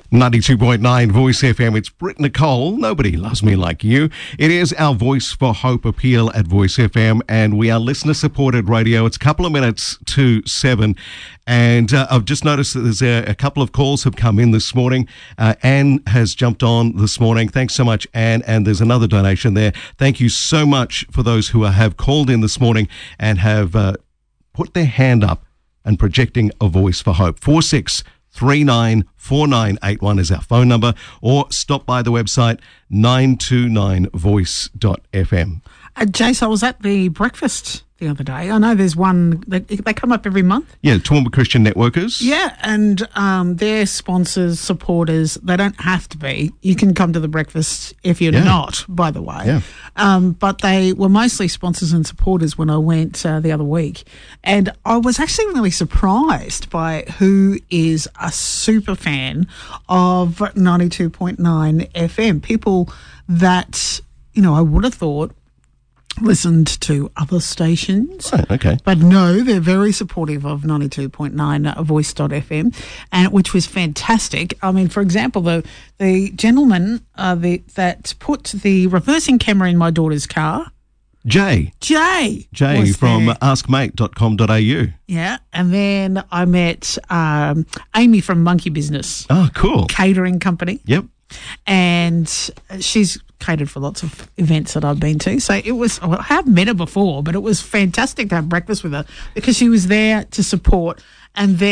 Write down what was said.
92.9 Voice FM. It's Britt Nicole. Nobody loves me like you. It is our Voice for Hope appeal at Voice FM, and we are listener-supported radio. It's a couple of minutes to 7, and I've just noticed that there's a couple of calls have come in this morning. Anne has jumped on this morning. Thanks so much, Anne, and there's another donation there. Thank you so much for those who have called in this morning and have put their hand up and projecting a voice for hope. 46394981 is our phone number, or stop by the website 929voice.fm. Jace, I was at the breakfast the other day. I know there's one, they come up every month. Yeah, Toowoomba Christian Networkers. Yeah, and they're sponsors, supporters. They don't have to be. You can come to the breakfast if you're not, by the way. Yeah. But they were mostly sponsors and supporters when I went the other week. And I was actually really surprised by who is a super fan of 92.9 FM. People that, I would have thought listened to other stations. Right, okay. But no, they're very supportive of 92.9 Voice.fm, and which was fantastic. I mean, for example, the gentleman that put the reversing camera in my daughter's car, Jay from askmate.com.au. Yeah, and then I met Amy from Monkey Business. Oh, cool. Catering company. Yep. And she's catered for lots of events that I've been to. So it was, I have met her before, but it was fantastic to have breakfast with her because she was there to support. And then